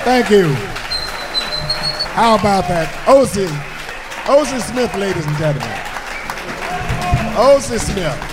Thank you. How about that? O.C. Smith, ladies and gentlemen. O.C. Smith.